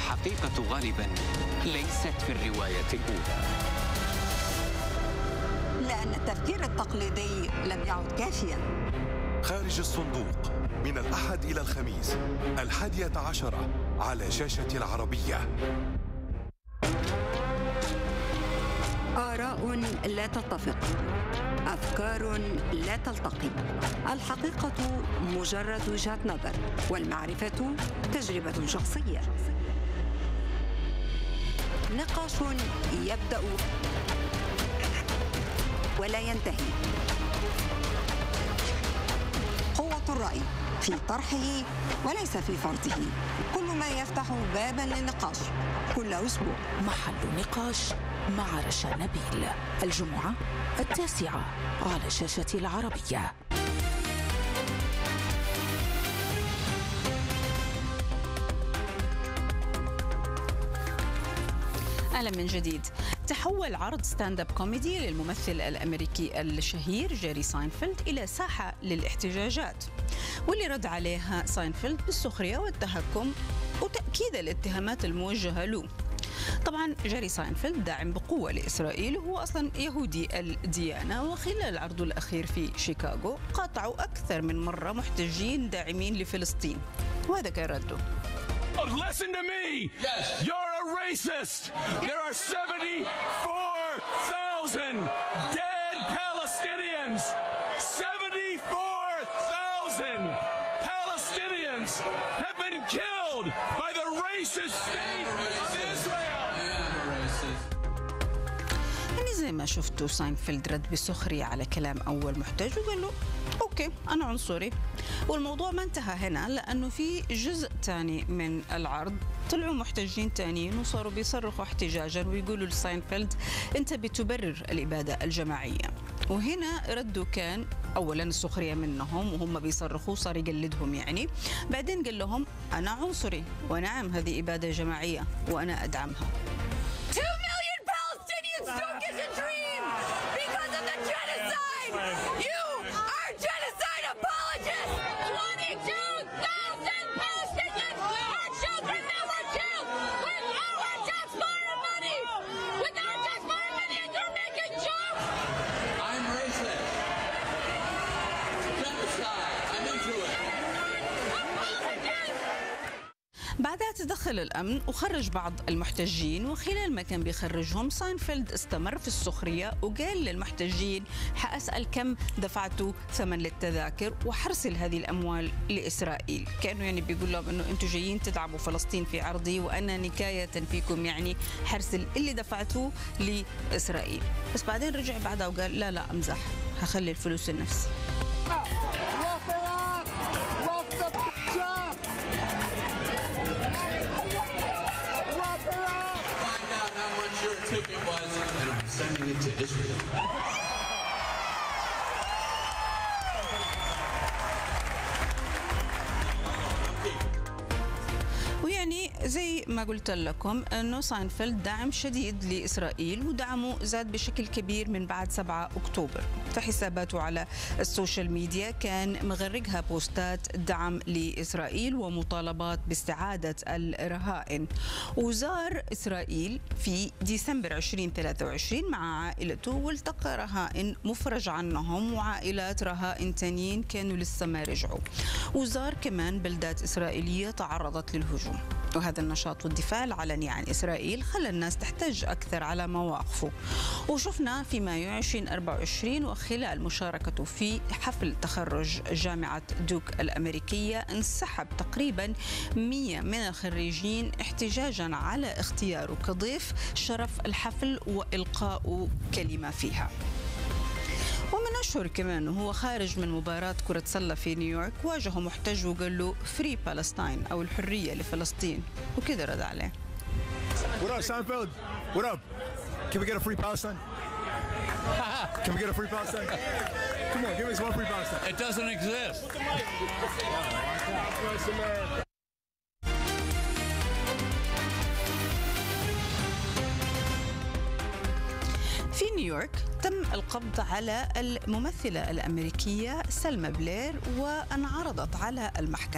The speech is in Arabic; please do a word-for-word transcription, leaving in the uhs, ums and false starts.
الحقيقة غالبا ليست في الرواية الأولى، لأن التفكير التقليدي لم يعد كافيا. خارج الصندوق من الأحد إلى الخميس الحادية عشرة على شاشة العربية. آراء لا تتفق، أفكار لا تلتقي، الحقيقة مجرد وجهة نظر، والمعرفة تجربة شخصية. نقاش يبدأ ولا ينتهي. قوة الرأي في طرحه وليس في فرضه، كل ما يفتح بابا للنقاش كل أسبوع. محل نقاش مع رشا نبيل، الجمعة التاسعة على شاشة العربية. أهلا من جديد. تحول عرض ستاند اب كوميدي للممثل الأمريكي الشهير جيري ساينفيلد إلى ساحة للاحتجاجات، واللي رد عليها ساينفيلد بالسخرية والتهكم وتأكيد الاتهامات الموجهة له. طبعا جيري ساينفيلد داعم بقوة لإسرائيل، وهو أصلا يهودي الديانة، وخلال عرضه الأخير في شيكاغو قاطعوا أكثر من مرة محتجين داعمين لفلسطين، وهذا كان رده. Listen to me. Yes. You're a racist. There are seventy-four thousand dead Palestinians. seventy-four thousand Palestinians have been killed by the racist state of Israel. يعني زي ما شفتوا ساينفيلد رد بسخرية على كلام أول محتج وقال له أوكي أنا عنصري. والموضوع ما انتهى هنا، لأنه في جزء تاني من العرض طلعوا محتجين تانيين وصاروا بيصرخوا احتجاجا ويقولوا لساينفيلد أنت بتبرر الإبادة الجماعية. وهنا ردوا كان أولا السخرية منهم وهم بيصرخوا، صار يقلدهم يعني. بعدين قال لهم أنا عنصري ونعم هذه إبادة جماعية وأنا أدعمها. Two million Palestinians don't get to dream because of the genocide. You are genocide apologists. twenty-two thousand Palestinians are children that were killed with our taxpayer money. With our taxpayer money, and you're making jokes. I'm racist. Genocide. I'm into it. بعدها تدخل الأمن وخرج بعض المحتجين، وخلال ما كان بيخرجهم ساينفيلد استمر في السخرية وقال للمحتجين حأسأل كم دفعتوا ثمن للتذاكر وحرسل هذه الأموال لإسرائيل. كانوا يعني بيقول لهم أنه أنتم جايين تدعموا فلسطين في عرضي وأنا نكاية فيكم يعني حرسل اللي دفعتوه لإسرائيل. بس بعدين رجع بعدها وقال لا لا أمزح، هخلي الفلوس لنفسي. Ticket was, and I'm sending it to Israel. ويعني زي ما قلت لكم أنه ساينفيلد دعم شديد لإسرائيل، ودعمه زاد بشكل كبير من بعد سبعة أكتوبر. في حساباته على السوشيال ميديا كان مغرقها بوستات دعم لإسرائيل ومطالبات باستعادة الرهائن. وزار إسرائيل في ديسمبر ألفين وثلاثة وعشرين مع عائلته والتقى رهائن مفرج عنهم وعائلات رهائن تانيين كانوا لسه ما رجعوا. وزار كمان بلدات إسرائيلية تعرضت للهجوم. وهذا النشاط والدفاع العلني عن إسرائيل خلى الناس تحتج أكثر على مواقفه. وشفنا في مايو ألفين وأربعة وعشرين وخلال مشاركته في حفل تخرج جامعة دوك الأمريكية انسحب تقريبا مئة من الخريجين احتجاجا على اختياره كضيف شرف الحفل وإلقاء كلمة فيها. ومن أشهر كمان وهو خارج من مباراة كرة سلة في نيويورك واجهه محتج وقال له فري بالستاين أو الحرية لفلسطين، وكذا رد عليه. What up, Seinfeld? What up? Can we get a free Palestine? Can we get a free Palestine? Come on, give us one free Palestine. It doesn't exist. في نيويورك تم القبض على الممثلة الأمريكية سلمى بلير وانعرضت على المحكمة.